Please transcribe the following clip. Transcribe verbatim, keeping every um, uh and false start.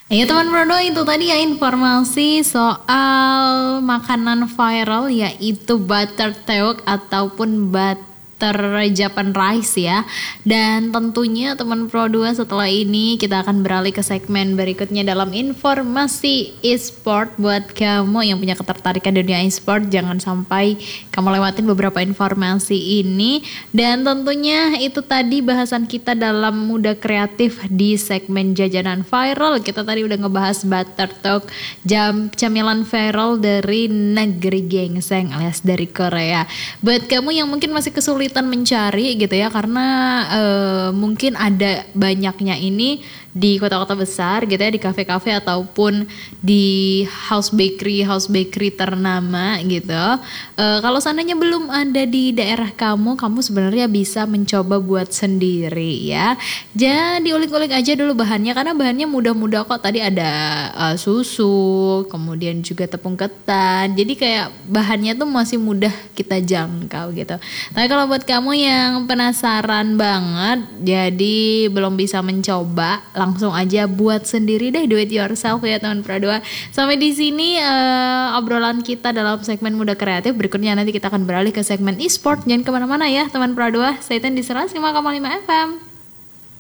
Ya teman Prodo, itu tadi ya informasi soal makanan viral yaitu butter tteok ataupun butter Japan rice ya. Dan tentunya teman Pro dua, setelah ini kita akan beralih ke segmen berikutnya dalam informasi e-sport. Buat kamu yang punya ketertarikan dunia e-sport, jangan sampai kamu lewatin beberapa informasi ini. Dan tentunya itu tadi bahasan kita dalam Muda Kreatif di segmen jajanan viral. Kita tadi udah ngebahas butter tteok, jam camilan viral dari negeri gingseng alias dari Korea. Buat kamu yang mungkin masih kesulitan mencari gitu ya, karena uh, mungkin ada banyaknya ini di kota-kota besar gitu ya, di kafe-kafe ataupun di house bakery house bakery ternama gitu. Uh, kalau seandainya belum ada di daerah kamu, kamu sebenarnya bisa mencoba buat sendiri ya. Jadi ulik-ulik aja dulu bahannya, karena bahannya mudah-mudah kok. Tadi ada uh, susu, kemudian juga tepung ketan. Jadi kayak bahannya tuh masih mudah kita jangkau gitu. Tapi kalau buat kamu yang penasaran banget, jadi belum bisa mencoba, langsung aja buat sendiri deh, do it yourself ya teman Pro dua. Sampai di sini uh, obrolan kita dalam segmen Muda Kreatif. Berikutnya nanti kita akan beralih ke segmen e-sport. Jangan kemana-mana ya teman Pro dua. Stay tune di seratus lima koma lima F M.